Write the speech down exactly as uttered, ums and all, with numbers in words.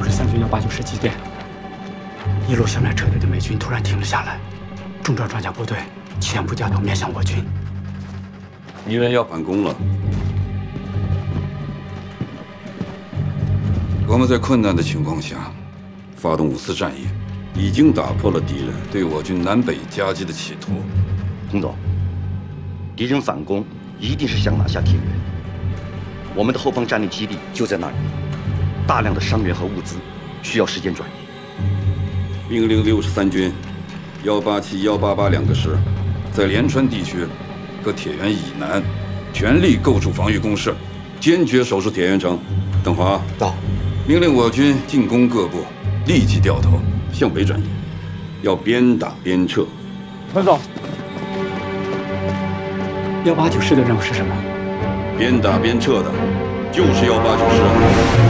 六十三军幺八九师机电，一路向南撤退的美军突然停了下来，重装装甲部队全部掉头面向我军。 敌人要反攻了，我们在困难的情况下发动五次战役，已经打破了敌人对我军南北夹击的企图。 佟总，敌人反攻一定是想拿下铁原，我们的后方战略基地就在那里，大量的伤员和物资需要时间转移。 命令六十三军幺八七、幺八八两个师，在连川地区和铁原以南全力构筑防御工事，坚决守住铁原城。邓华到， 命令我军进攻各部立即掉头向北转移，要边打边撤。 团总， 幺八九师的任务是什么？ 边打边撤的，就是幺八九师。